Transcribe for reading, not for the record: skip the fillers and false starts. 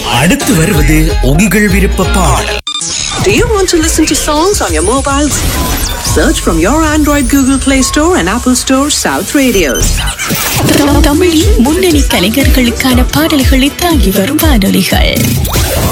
அடுத்து வருவது உங்கள் விருப்ப பாடல். Do you want to listen to songs on your mobiles? Search from your Android Google Play Store and Apple Store South Radios. தமிழின் முன்னணி கலைஞர்களுக்கான பாடல்களை தாங்கி வரும் வானொலிகள்.